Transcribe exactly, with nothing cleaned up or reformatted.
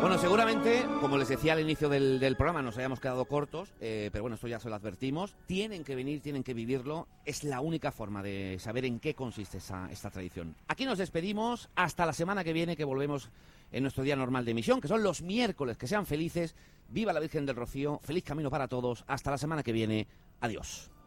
Bueno, seguramente, como les decía al inicio del, del programa, nos hayamos quedado cortos, eh, pero bueno, esto ya se lo advertimos. Tienen que venir, tienen que vivirlo. Es la única forma de saber en qué consiste esa, esta tradición. Aquí nos despedimos hasta la semana que viene, que volvemos en nuestro día normal de emisión, que son los miércoles. Que sean felices. Viva la Virgen del Rocío. Feliz camino para todos. Hasta la semana que viene. Adiós.